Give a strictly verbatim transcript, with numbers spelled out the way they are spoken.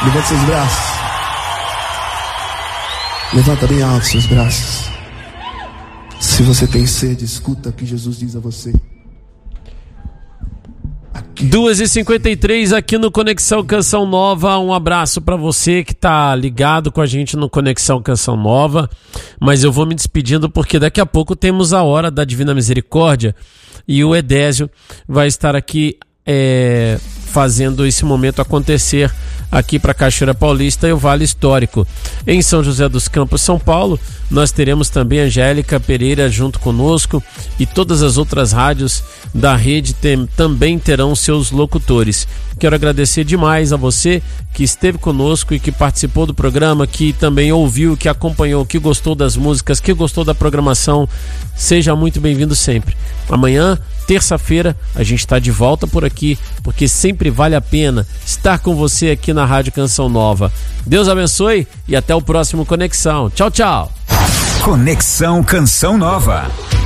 Levanta seus braços. Levanta bem alto seus braços. Se você tem sede, escuta o que Jesus diz a você. duas e cinquenta e três aqui no Conexão Canção Nova. Um abraço para você que tá ligado com a gente no Conexão Canção Nova. Mas eu vou me despedindo porque daqui a pouco temos a Hora da Divina Misericórdia e o Edésio vai estar aqui é, fazendo esse momento acontecer aqui para Cachoeira Paulista e o Vale Histórico. Em São José dos Campos, São Paulo, nós teremos também a Angélica Pereira junto conosco e todas as outras rádios da rede tem, também terão seus locutores. Quero agradecer demais a você que esteve conosco e que participou do programa, que também ouviu, que acompanhou, que gostou das músicas, que gostou da programação. Seja muito bem-vindo sempre. Amanhã, terça-feira, a gente está de volta por aqui, porque sempre vale a pena estar com você aqui na Rádio Canção Nova. Deus abençoe e até o próximo Conexão. Tchau, tchau. Conexão Canção Nova.